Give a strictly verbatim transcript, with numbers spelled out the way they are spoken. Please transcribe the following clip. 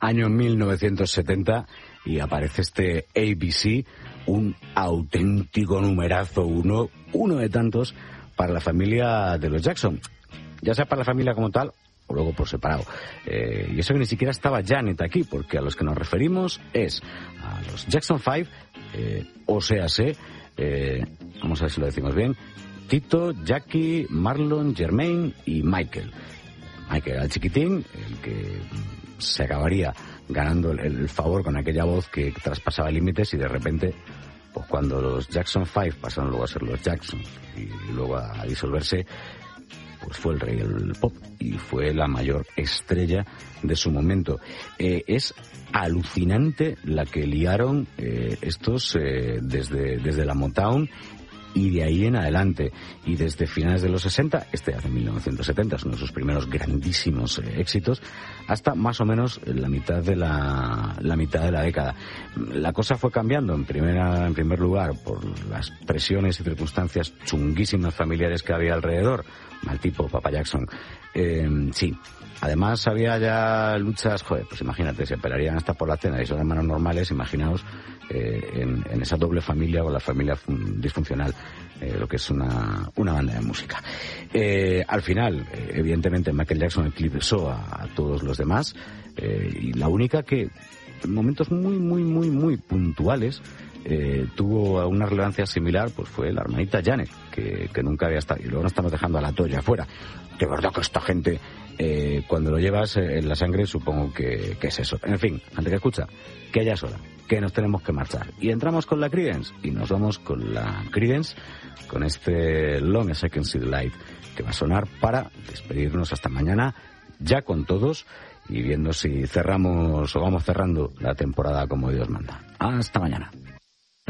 año mil novecientos setenta, y aparece este A B C, un auténtico numerazo, uno, uno de tantos para la familia de los Jackson, ya sea para la familia como tal o luego por separado. Eh, y eso que ni siquiera estaba Janet aquí, porque a los que nos referimos es a los Jackson Five, eh, o sea, sé, eh, vamos a ver si lo decimos bien, Tito, Jackie, Marlon, Jermaine y Michael. Michael era el chiquitín, el que se acabaría ganando el, el favor con aquella voz que traspasaba límites, y de repente, pues cuando los Jackson Five pasaron luego a ser los Jackson y luego a disolverse, pues fue el rey del pop y fue la mayor estrella de su momento. Eh, es alucinante la que liaron eh, estos eh, desde, desde la Motown y de ahí en adelante, y desde finales de los sesenta, este hace mil novecientos setenta, es uno de sus primeros grandísimos eh, éxitos, hasta más o menos la mitad de la, la mitad de la década. La cosa fue cambiando, en primera, en primer lugar, por las presiones y circunstancias chunguísimas familiares que había alrededor, mal tipo Papa Jackson. Eh, sí, además había ya luchas, joder, pues imagínate, se pelearían hasta por la cena, y son hermanos normales, imaginaos, eh, en, en esa doble familia o la familia disfuncional, eh, lo que es una, una banda de música. Eh, al final, eh, evidentemente, Michael Jackson eclipsó a, a todos los demás, eh, y la única que, en momentos muy, muy, muy, muy puntuales, Eh, tuvo una relevancia similar, pues fue la hermanita Janet, que, que nunca había estado, y luego nos estamos dejando a la Toya afuera. De verdad que esta gente, eh, cuando lo llevas en la sangre, supongo que, que es eso. En fin, antes que escucha, que ya es hora, que nos tenemos que marchar. Y entramos con la Creedence, y nos vamos con la Creedence, con este Long as I Can See the Light, que va a sonar para despedirnos hasta mañana, ya con todos, y viendo si cerramos o vamos cerrando la temporada como Dios manda. Hasta mañana.